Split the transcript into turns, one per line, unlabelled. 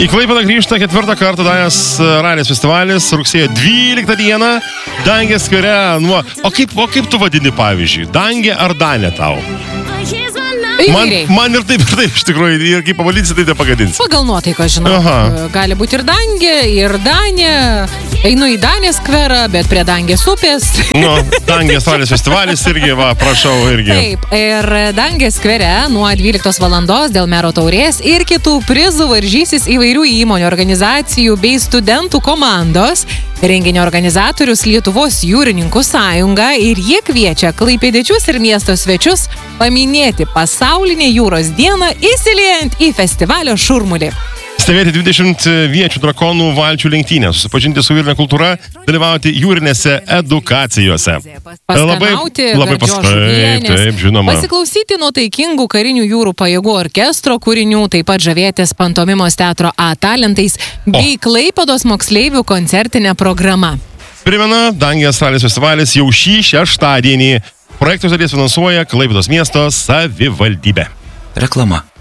Į Klaipėdą grįžta 4 kartą Danės ralis festivalis, rugsėjo 12 dieną, Dangės skvere nuo... O kaip tu vadini, pavyzdžiui, Dangė ar Danė tau? Man ir taip, iš tikrųjų, ir kaip pavalysi, tai pagadinsi.
Pagal nuotaiką, žinau. Gali būti ir Dangė, ir Danė. Einu į Danės skverą, bet prie Dangės upės.
Dangės ralis festivalis irgi, prašau, irgi.
Taip, ir Dangės skvere nuo 12 valandos dėl mero taurės ir kitų prizų varžysis įvairių įmonių, organizacijų bei studentų komandos. Renginio organizatorius Lietuvos jūrininkų sąjunga ir jie kviečia klaipėdiečius ir miesto svečius paminėti pasaulinę jūros dieną įsiliejant į festivalio šurmulį.
Stebėti 20 viečių drakonų valčių lenktynės, susipažinti su jūrinė kultūra, dalyvauti jūrinėse edukacijose.
Paskanauti gardžios žuvienės,
taip, žinoma.
Pasiklausyti nuotaikingų karinių jūrų pajėgų orkestro kūrinių, taip pat žavėtis pantomimos teatro A talentais bei Klaipėdos moksleivių koncertinė programa.
Primena, Dangės ralis festivalis jau šį šeštadienį. Projekto dalies finansuoja Klaipėdos miesto savivaldybė.
Reklama.